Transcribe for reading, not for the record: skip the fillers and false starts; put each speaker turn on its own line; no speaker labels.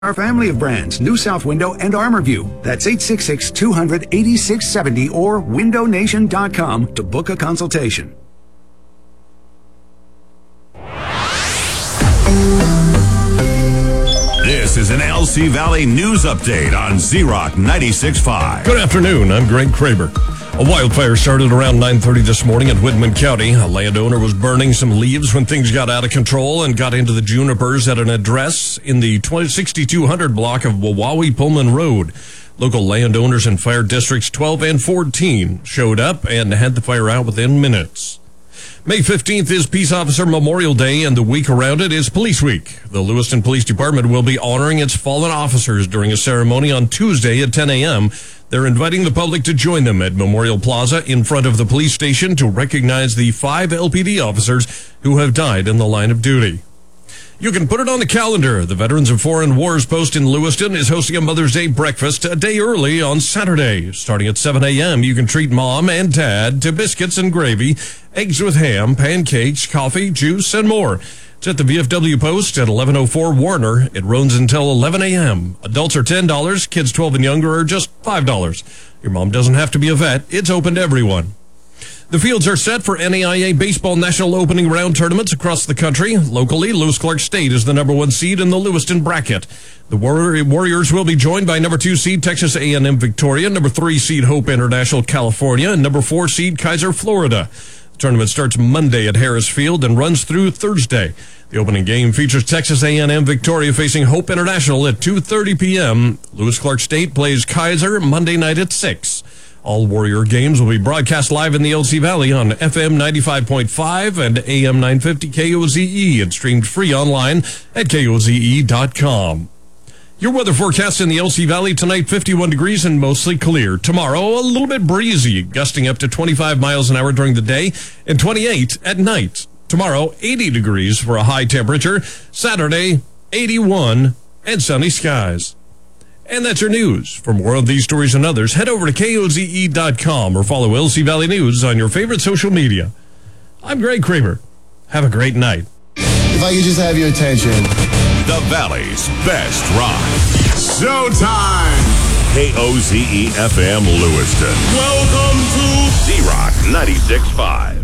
Our family of brands, New South Window and ArmorView. That's 866-200-8670 or windownation.com to book a consultation.
This is an LC Valley News Update on Z-Rock 96.5.
Good afternoon, I'm Greg Kraber. A wildfire started around 9:30 this morning in Whitman County. A landowner was burning some leaves when things got out of control and got into the junipers at an address in the 6200 block of Wawawi-Pullman Road. Local landowners in fire districts 12 and 14 showed up and had the fire out within minutes. May 15th is Peace Officer Memorial Day, and the week around it is Police Week. The Lewiston Police Department will be honoring its fallen officers during a ceremony on Tuesday at 10 a.m. They're inviting the public to join them at Memorial Plaza in front of the police station to recognize the 5 LPD officers who have died in the line of duty. You can put it on the calendar. The Veterans of Foreign Wars Post in Lewiston is hosting a Mother's Day breakfast a day early on Saturday. Starting at 7 a.m., you can treat Mom and Dad to biscuits and gravy, eggs with ham, pancakes, coffee, juice, and more. It's at the VFW Post at 1104 Warner. It runs until 11 a.m. Adults are $10. Kids 12 and younger are just $5. Your mom doesn't have to be a vet. It's open to everyone. The fields are set for NAIA Baseball National Opening Round tournaments across the country. Locally, Lewis Clark State is the number 1 seed in the Lewiston bracket. The Warriors will be joined by number 2 seed Texas A&M Victoria, number 3 seed Hope International California, and number 4 seed Kaiser Florida. The tournament starts Monday at Harris Field and runs through Thursday. The opening game features Texas A&M Victoria facing Hope International at 2:30 p.m. Lewis Clark State plays Kaiser Monday night at 6. All Warrior games will be broadcast live in the LC Valley on FM 95.5 and AM 950 KOZE and streamed free online at KOZE.com. Your weather forecast in the LC Valley tonight, 51 degrees and mostly clear. Tomorrow, a little bit breezy, gusting up to 25 miles an hour during the day and 28 at night. Tomorrow, 80 degrees for a high temperature. Saturday, 81 and sunny skies. And that's your news. For more of these stories and others, head over to KOZE.com or follow LC Valley News on your favorite social media. I'm Greg Kramer. Have a great night.
If I could just have your attention.
The Valley's best rock.
Showtime!
KOZE FM Lewiston.
Welcome to
Z-Rock 96.5.